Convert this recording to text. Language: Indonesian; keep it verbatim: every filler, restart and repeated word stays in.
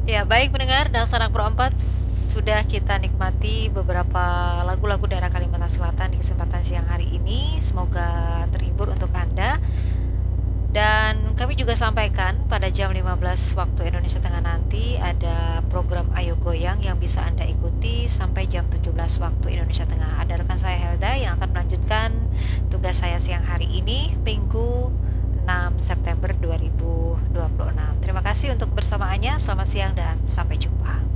Ya, baik pendengar dan sanak perempat, sudah kita nikmati beberapa lagu-lagu daerah Kalimantan Selatan di kesempatan siang hari ini. Semoga terhibur untuk Anda. Dan kami juga sampaikan pada jam lima belas waktu Indonesia Tengah nanti ada program Ayo Goyang yang bisa Anda ikuti sampai jam tujuh belas waktu Indonesia Tengah. Ada rekan saya Helda yang akan melanjutkan tugas saya siang hari ini, Minggu enam September dua ribu dua puluh enam. Terima kasih untuk bersamaannya. Selamat siang dan sampai jumpa.